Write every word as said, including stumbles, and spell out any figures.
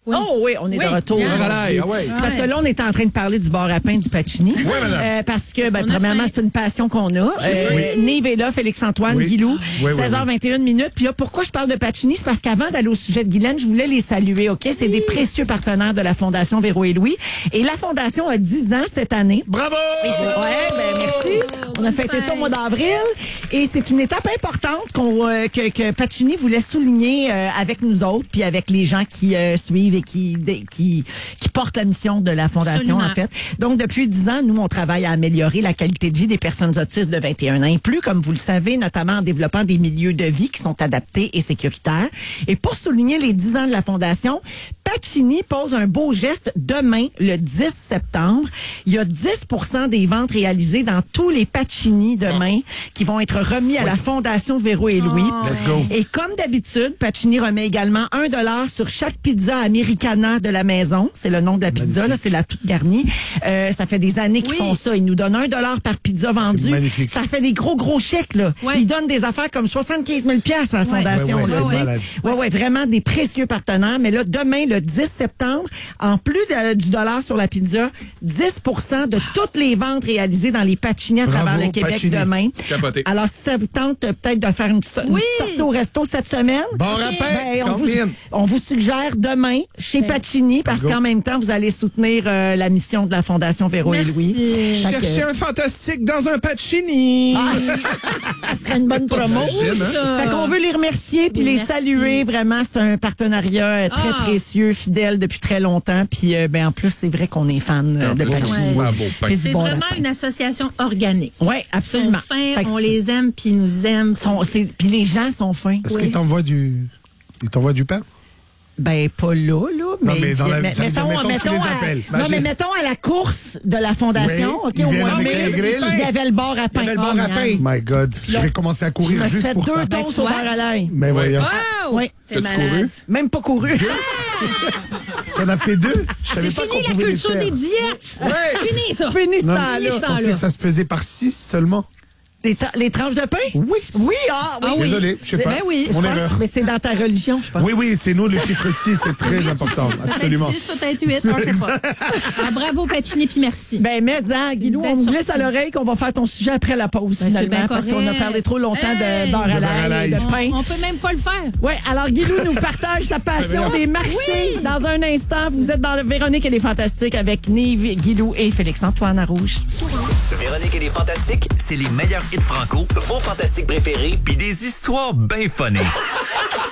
Oui. Oh oui, on est Oui, de retour. bien. Voilà, ah ouais. Parce que là, on est en train de parler du bar à pain du Pacini. Oui, madame. Euh, parce que, ben, qu'on a premièrement, faim. c'est une passion qu'on a. Euh, Nive est là, Félix-Antoine, Oui. Guilou, Oui, oui, seize heures vingt et une minutes. Puis là, pourquoi je parle de Pacini? C'est parce qu'avant d'aller au sujet de Guylaine, je voulais les saluer, OK? C'est des précieux partenaires de la Fondation Véro et Louis. Et la Fondation a dix ans cette année. Bravo! Et c'est- ouais, ben merci. On a fêté ça au mois d'avril. Et c'est une étape importante qu'on, euh, que, que Pacini voulait souligner euh, avec nous autres, puis avec les gens qui euh, suivent et qui, dé- qui, qui portent la mission de la Fondation, Absolument. en fait. Donc, depuis dix ans, nous, on travaille à améliorer la qualité de vie des personnes autistes de vingt et un ans et plus, comme vous le savez, notamment en développant des milieux de vie qui sont adaptés et sécuritaires. Et pour souligner les dix ans de la Fondation, Pacini pose un beau geste demain, le dix septembre. Il y a dix pour cent des ventes réalisées dans tous les Pacini demain qui vont être remis à la Fondation Véro et Louis. Let's go. Et comme d'habitude, Pacini remet également un dollar sur chaque pizza americana de la maison. C'est le nom de la pizza, là, c'est la toute garnie. Euh, ça fait des années qu'ils Oui. font ça. Ils nous donnent un dollar par pizza vendue. magnifique. Ça fait des gros, gros chèques, là. Ouais. Ils donnent des affaires comme soixante-quinze mille piastres à la Fondation. Ouais, ouais, là, c'est tu sais. malade. Ouais, ouais, vraiment des précieux partenaires. Mais là, demain, le dix septembre, en plus de- du dollar sur la pizza, dix pour cent de toutes les ventes réalisées dans les Pacini à Bravo, travers le Québec Pacini. demain. Capoté. Alors, si ça vous tente euh, peut-être de faire une, so- une Oui. petite sortie au resto cette semaine, Bon rappel, ben, on, vous, Cantine. on vous suggère demain chez Pacini parce Go. qu'en même temps, vous allez soutenir euh, la mission de la Fondation Véro et Merci. Louis. Fait que, Cherchez un fantastique dans un Pacini. ça serait une bonne promo. J'imagine, hein? Ça. Fait qu'on veut les remercier puis Oui, les merci. saluer. Vraiment, c'est un partenariat euh, très Ah. précieux, fidèle depuis très longtemps. Puis, euh, ben, en plus, c'est vrai qu'on est fan euh, de bon, Pacini. ouais. Ah, beau pain. Puis du C'est bon vraiment lapin. une association organique. Oui, Ils absolument. sont fins, Fait que on c'est- les aime, puis ils nous aiment. sont- c'est- Puis les gens sont fins. Est-ce Oui. qu'il t'envoie du... Il t'envoie du pain? Ben, pas là, là. Non, Mais, mais dans la- mais- ça veut dire, mettons que tu les à, appelles. non, mais Imagine. mettons à la course de la Fondation, Oui, OK, ils au viennent mois de avec mai, les grilles. il y avait le bar à pain. Il y avait le bar Oh, à pain. man. My God, je vais commencer à Je courir me suis juste fait pour deux ça. tours tu sur vois. verre à l'ail. Mais voyons. Wow! Oui. T'es T'as-tu malade. couru? Même pas couru. Tu en as fait deux? Je savais C'est pas fini qu'on la pouvait les culture faire. des diètes. Ouais. Fini ça. Fini ce Non, temps-là. Fini ce Je pensais temps-là. que ça se faisait par six seulement. Les, ta- les tranches de pain? Oui. Oui, ah, oui. Ah oui. Désolé, je sais pas. Ben oui, Mon Je pense- erreur. mais c'est dans ta religion, je pense. Oui, oui, c'est nous, le chiffre six, c'est très important. Absolument. Peut-être six, peut-être huit, on sait pas. Ah, bravo Pacini, puis merci. Ben, mais, hein, Guilou, Belle on me glisse sortie. à l'oreille qu'on va faire ton sujet après la pause, Ben, c'est finalement, bien parce qu'on a correct. parlé trop longtemps Hey! de beurre De à beurre à l'ail et l'ail. de pain. On peut même pas le faire. Oui, alors Guilou nous partage sa passion des marchés. Dans un instant, vous êtes dans le Véronique et les Fantastiques avec Nive, Guilou et Félix-Antoine à Rouge. Véronique et les Fantastiques, c'est les meilleurs hits franco, vos fantastiques préférés, puis des histoires bien funnées.